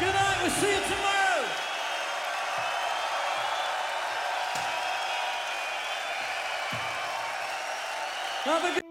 Good night. We'll see you tomorrow. Have a good